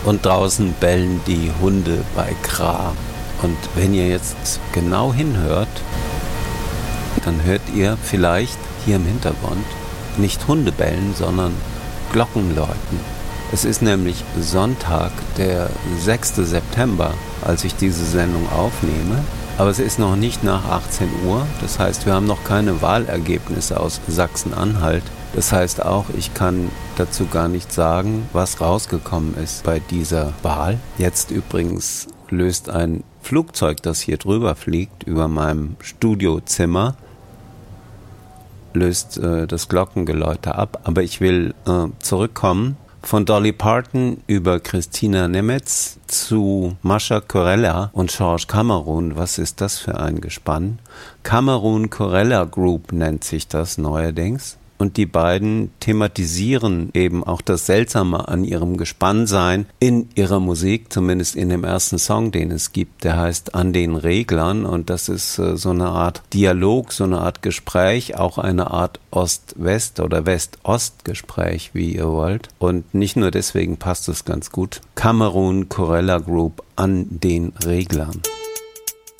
und draußen bellen die Hunde bei Kra. Und wenn ihr jetzt genau hinhört, dann hört ihr vielleicht hier im Hintergrund nicht Hunde bellen, sondern Glocken läuten. Es ist nämlich Sonntag, der 6. September, als ich diese Sendung aufnehme. Aber es ist noch nicht nach 18 Uhr. Das heißt, wir haben noch keine Wahlergebnisse aus Sachsen-Anhalt. Das heißt auch, ich kann dazu gar nicht sagen, was rausgekommen ist bei dieser Wahl. Jetzt übrigens löst ein Flugzeug, das hier drüber fliegt, über meinem Studiozimmer, löst das Glockengeläute ab. Aber ich will zurückkommen von Dolly Parton über Christina Nemetz zu Mascha Corella und George Cameron. Was ist das für ein Gespann? Cameron Corella Group nennt sich das neuerdings. Und die beiden thematisieren eben auch das Seltsame an ihrem Gespannsein in ihrer Musik, zumindest in dem ersten Song, den es gibt, der heißt An den Reglern. Und das ist so eine Art Dialog, so eine Art Gespräch, auch eine Art Ost-West- oder West-Ost-Gespräch, wie ihr wollt. Und nicht nur deswegen passt es ganz gut. Cameron Corella Group, An den Reglern.